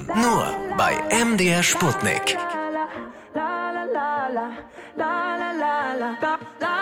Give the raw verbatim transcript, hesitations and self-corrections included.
Nur bei M D R Sputnik. La la la la la la la la la